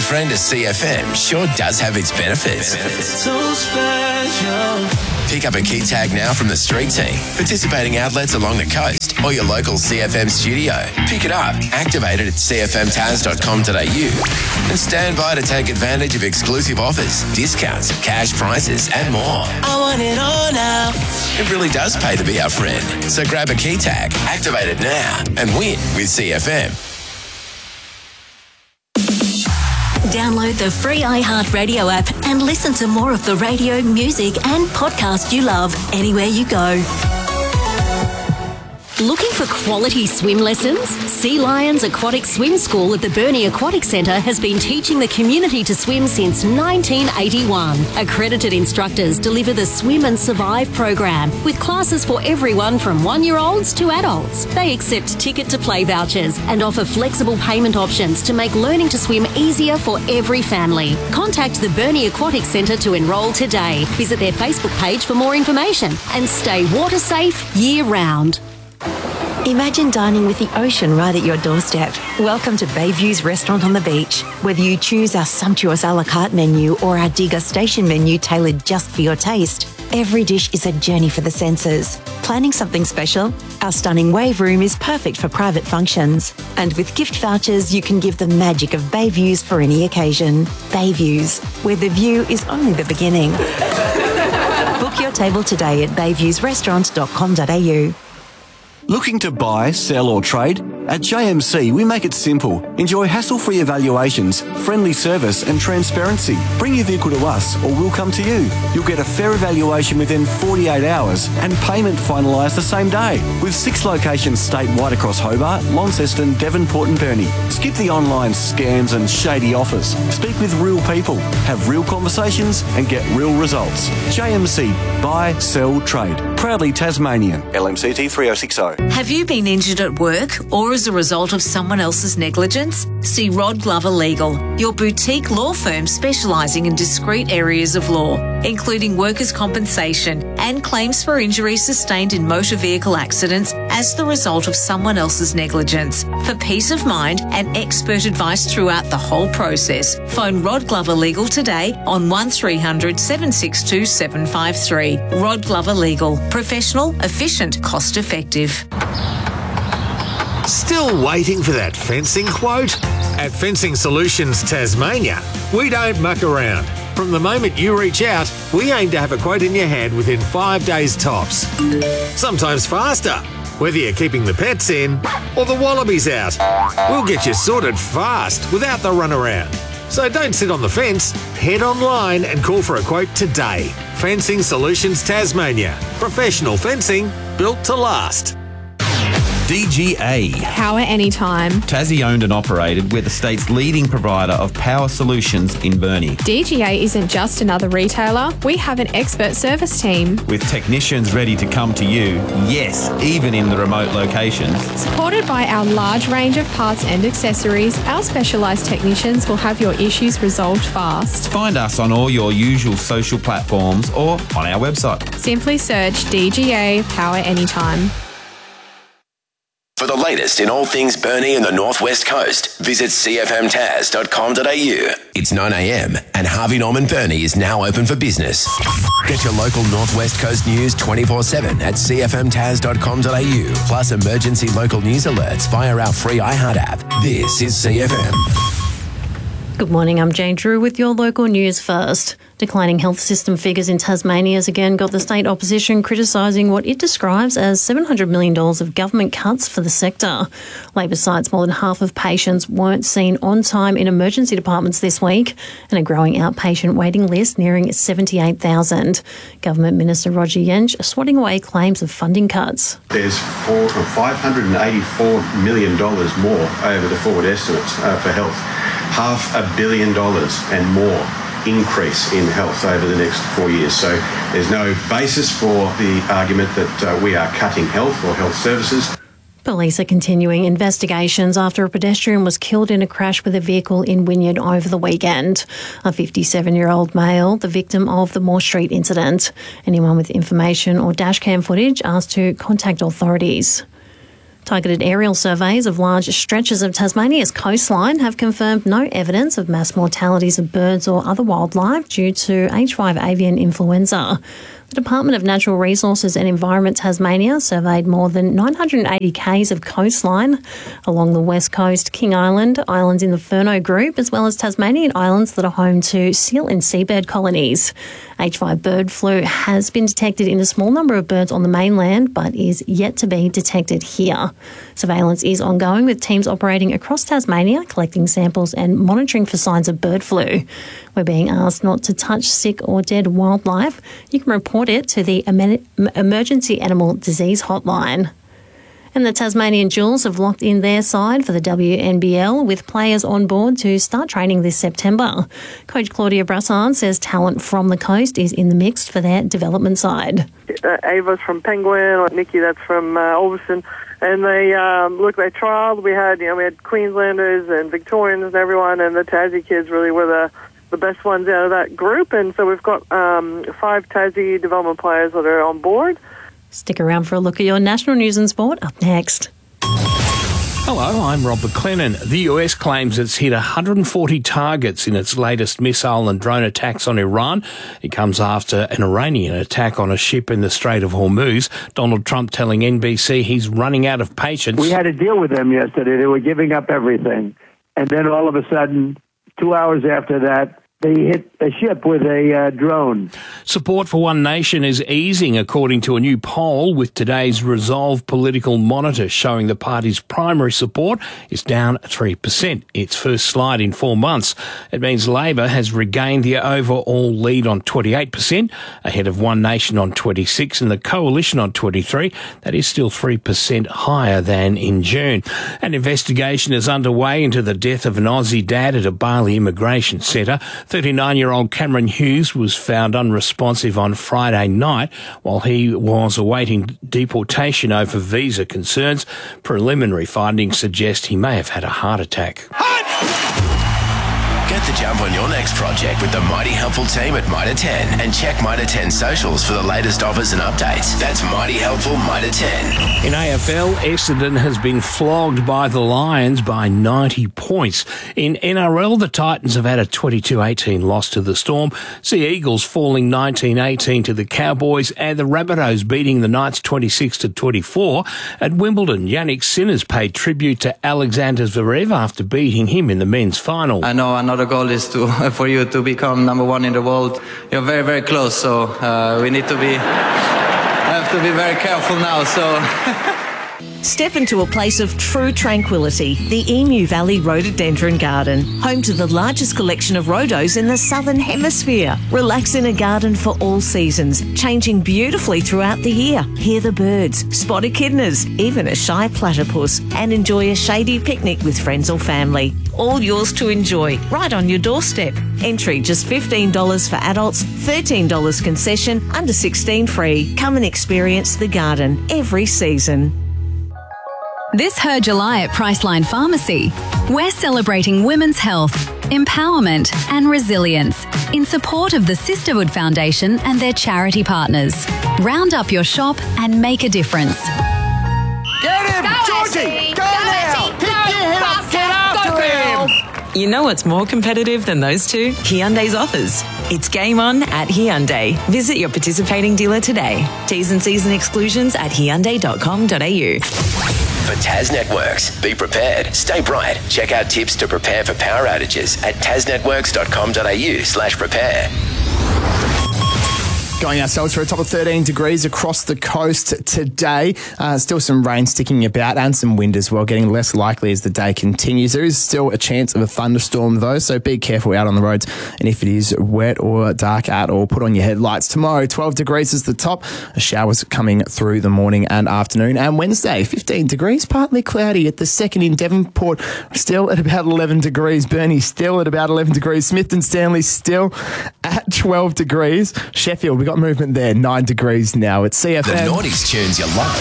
friend to CFM sure does have its benefits. So special. Pick up a key tag now from the street team, participating outlets along the coast, or your local CFM studio. Pick it up, activate it at cfmtaz.com.au, and stand by to take advantage of exclusive offers, discounts, cash prizes, and more. I want it all now. It really does pay to be our friend. So grab a key tag, activate it now, and win with CFM. Download the free iHeartRadio app and listen to more of the radio, music and podcast you love anywhere you go. Looking for quality swim lessons? Sea Lions Aquatic Swim School at the Burnie Aquatic Centre has been teaching the community to swim since 1981. Accredited instructors deliver the Swim and Survive program with classes for everyone from 1-year-olds to adults. They accept ticket to play vouchers and offer flexible payment options to make learning to swim easier for every family. Contact the Burnie Aquatic Centre to enrol today. Visit their Facebook page for more information and stay water safe year round. Imagine dining with the ocean right at your doorstep. Welcome to Bayview's Restaurant on the Beach. Whether you choose our sumptuous a la carte menu or our degustation menu tailored just for your taste, every dish is a journey for the senses. Planning something special? Our stunning wave room is perfect for private functions. And with gift vouchers, you can give the magic of Bayviews for any occasion. Bayviews, where the view is only the beginning. Book your table today at bayviewsrestaurant.com.au. Looking to buy, sell or trade? At JMC, we make it simple. Enjoy hassle-free evaluations, friendly service and transparency. Bring your vehicle to us or we'll come to you. You'll get a fair evaluation within 48 hours and payment finalised the same day. With 6 locations statewide across Hobart, Launceston, Devonport and Burnie. Skip the online scams and shady offers. Speak with real people, have real conversations and get real results. JMC, buy, sell, trade. Proudly Tasmanian. LMCT 3060. Have you been injured at work or as a result of someone else's negligence? See Rod Glover Legal, your boutique law firm specialising in discrete areas of law, including workers' compensation and claims for injuries sustained in motor vehicle accidents as the result of someone else's negligence. For peace of mind and expert advice throughout the whole process, phone Rod Glover Legal today on 1300 762 753. Rod Glover Legal. Professional, efficient, cost effective. Still waiting for that fencing quote? At Fencing Solutions Tasmania, we don't muck around. From the moment you reach out, we aim to have a quote in your hand within 5 days tops. Sometimes faster, whether you're keeping the pets in or the wallabies out. We'll get you sorted fast without the runaround. So don't sit on the fence, head online and call for a quote today. Fencing Solutions Tasmania. Professional fencing built to last. DGA. Power anytime. Tassie owned and operated. We're the state's leading provider of power solutions in Burnie. DGA isn't just another retailer. We have an expert service team. With technicians ready to come to you, yes, even in the remote locations. Supported by our large range of parts and accessories, our specialised technicians will have your issues resolved fast. Find us on all your usual social platforms or on our website. Simply search DGA Power Anytime. For the latest in all things Burnie and the Northwest Coast, visit cfmtaz.com.au. It's 9 a.m. and Harvey Norman Burnie is now open for business. Get your local Northwest Coast news 24/7 at cfmtaz.com.au, plus emergency local news alerts via our free iHeart app. This is CFM. Good morning, I'm Jane Drew with your local news first. Declining health system figures in Tasmania has again got the state opposition criticising what it describes as $700 million of government cuts for the sector. Labor cites more than half of patients weren't seen on time in emergency departments this week and a growing outpatient waiting list nearing 78,000. Government Minister Roger Jensch swatting away claims of funding cuts. There's $584 million more over the forward estimates for health. $500 million and more increase in health over the next 4 years. So there's no basis for the argument that we are cutting health or health services. Police are continuing investigations after a pedestrian was killed in a crash with a vehicle in Wynyard over the weekend. A 57-year-old male, the victim of the Moore Street incident. Anyone with information or dashcam footage asked to contact authorities. Targeted aerial surveys of large stretches of Tasmania's coastline have confirmed no evidence of mass mortalities of birds or other wildlife due to H5 avian influenza. The Department of Natural Resources and Environment Tasmania surveyed more than 980 k's of coastline along the west coast, King Island, islands in the Furneaux Group, as well as Tasmanian islands that are home to seal and seabird colonies. H5 bird flu has been detected in a small number of birds on the mainland, but is yet to be detected here. Surveillance is ongoing with teams operating across Tasmania, collecting samples and monitoring for signs of bird flu. We're being asked not to touch sick or dead wildlife. You can report it to the Emergency Animal Disease Hotline. And the Tasmanian Jewels have locked in their side for the WNBL with players on board to start training this September. Coach Claudia Brassard says talent from the coast is in the mix for their development side. Ava's from Penguin, Nikki that's from Ulverstone, and they trialled. We had Queenslanders and Victorians and everyone, and the Tassie kids really were the best ones out of that group, and so we've got 5 Tassie development players that are on board. Stick around for a look at your national news and sport up next. Hello, I'm Rob McLennan. The US claims it's hit 140 targets in its latest missile and drone attacks on Iran. It comes after an Iranian attack on a ship in the Strait of Hormuz. Donald Trump telling NBC he's running out of patience. We had a deal with them yesterday. They were giving up everything. And then all of a sudden, 2 hours after that, they hit a ship with a drone. Support for One Nation is easing, according to a new poll, with today's Resolve Political Monitor showing the party's primary support is down 3%, its first slide in 4 months. It means Labor has regained the overall lead on 28%, ahead of One Nation on 26% and the Coalition on 23%. That is still 3% higher than in June. An investigation is underway into the death of an Aussie dad at a Bali immigration centre. 39-year-old Cameron Hughes was found unresponsive on Friday night while he was awaiting deportation over visa concerns. Preliminary findings suggest he may have had a heart attack. Get the jump on your next project with the Mighty Helpful team at Mitre 10 and check Mitre 10 socials for the latest offers and updates. That's Mighty Helpful Mitre 10. In AFL, Essendon has been flogged by the Lions by 90 points. In NRL, the Titans have had a 22-18 loss to the Storm. Sea Eagles falling 19-18 to the Cowboys, and the Rabbitohs beating the Knights 26-24. At Wimbledon, Yannick Sinner paid tribute to Alexander Zverev after beating him in the men's final. I know another goal is for you to become number one in the world. You're very, very close, so we need to have to be very careful now. Step into a place of true tranquility, the Emu Valley Rhododendron Garden, home to the largest collection of rhodos in the Southern Hemisphere. Relax in a garden for all seasons, changing beautifully throughout the year. Hear the birds, spot echidnas, even a shy platypus, and enjoy a shady picnic with friends or family. All yours to enjoy, right on your doorstep. Entry just $15 for adults, $13 concession, under 16 free. Come and experience the garden every season. This Her July at Priceline Pharmacy, we're celebrating women's health, empowerment and resilience in support of the Sisterhood Foundation and their charity partners. Round up your shop and make a difference. Get him! Georgie! Go now! Pick your head up! Get after him! You know what's more competitive than those two? Hyundai's offers. It's game on at Hyundai. Visit your participating dealer today. T's and C's and exclusions at hyundai.com.au. For Tas Networks, be prepared, stay bright. Check out tips to prepare for power outages at tasnetworks.com.au/prepare. Going ourselves for a top of 13 degrees across the coast today. Still some rain sticking about and some wind as well, getting less likely as the day continues. There is still a chance of a thunderstorm though, so be careful out on the roads. And if it is wet or dark at all, put on your headlights. Tomorrow, 12 degrees is the top. Showers coming through the morning and afternoon. And Wednesday, 15 degrees, partly cloudy at the second in Devonport. Still at about 11 degrees. Burnie still at about 11 degrees. Smith and Stanley still at 12 degrees. Sheffield, we got movement there, 9 degrees now. It's CFM. The Naughties tunes you love.